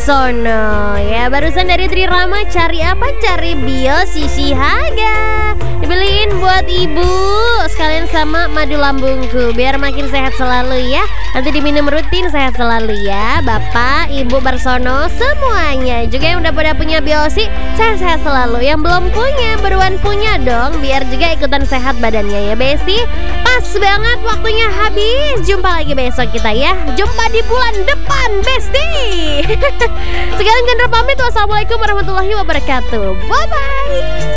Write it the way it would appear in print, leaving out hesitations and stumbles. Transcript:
Barsono. Ya, barusan dari Tri Rama cari apa? Cari Bio Sisi Haga. Dibeliin buat ibu sekalian sama madu lambungku biar makin sehat selalu ya. Nanti diminum rutin sehat selalu ya. Bapak, Ibu Barsono semuanya. Juga yang udah pada punya Biosi sehat-sehat selalu. Yang belum punya, beruan punya dong biar juga ikutan sehat badannya ya Besti. Pas banget waktunya habis. Jumpa lagi besok kita ya. Jumpa di bulan depan Besti. Sekarang Chandra pamit. Wassalamualaikum warahmatullahi wabarakatuh. Bye bye.